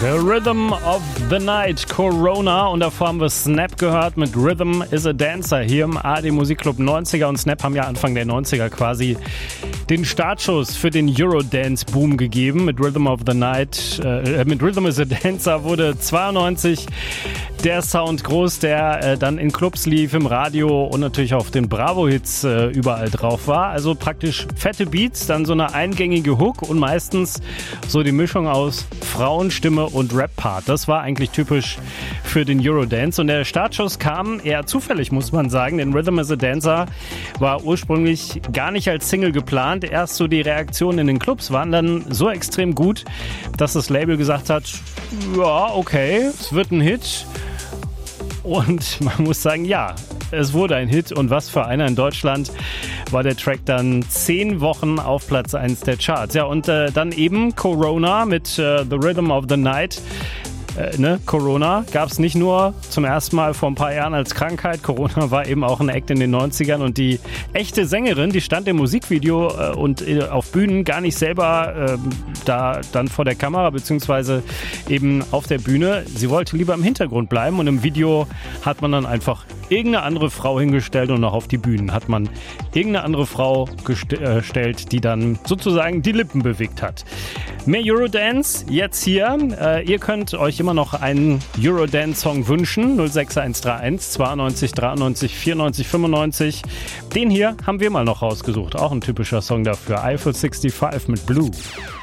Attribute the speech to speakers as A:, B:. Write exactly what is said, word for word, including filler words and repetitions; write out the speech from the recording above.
A: The Rhythm of the Night, Corona. Und davor haben wir Snap gehört mit Rhythm is a Dancer hier im A R D Musikclub neunziger. Und Snap haben ja Anfang der neunziger quasi den Startschuss für den Eurodance-Boom gegeben. Mit Rhythm of the Night, äh, mit Rhythm is a Dancer wurde zweiundneunzig der Sound groß, der äh, dann in Clubs lief, im Radio und natürlich auf den Bravo-Hits äh, überall drauf war. Also praktisch fette Beats, dann so eine eingängige Hook und meistens so die Mischung aus Frauenstimme und Rap-Part. Das war eigentlich typisch für den Eurodance. Und der Startschuss kam eher zufällig, muss man sagen, denn Rhythm is a Dancer war ursprünglich gar nicht als Single geplant. Erst so die Reaktionen in den Clubs waren dann so extrem gut, dass das Label gesagt hat, ja, okay, es wird ein Hit. Und man muss sagen, ja, es wurde ein Hit. Und was für einer in Deutschland war der Track dann zehn Wochen auf Platz eins der Charts. Ja, und äh, dann eben Corona mit äh, The Rhythm of the Night. Äh, ne? Corona gab es nicht nur zum ersten Mal vor ein paar Jahren als Krankheit. Corona war eben auch ein Act in den neunzigern. Und die echte Sängerin, die stand im Musikvideo äh, und äh, auf Bühnen gar nicht selber äh, da dann vor der Kamera, beziehungsweise eben auf der Bühne. Sie wollte lieber im Hintergrund bleiben. Und im Video hat man dann einfach irgendeine andere Frau hingestellt und auch auf die Bühnen hat man irgendeine andere Frau gestellt, die dann sozusagen die Lippen bewegt hat. Mehr Eurodance jetzt hier. Äh, ihr könnt euch immer noch einen Eurodance-Song wünschen. null sechs eins drei eins zweiundneunzig dreiundneunzig vierundneunzig fünfundneunzig. Den hier haben wir mal noch rausgesucht. Auch ein typischer Song dafür. Eiffel fünfundsechzig mit Blue.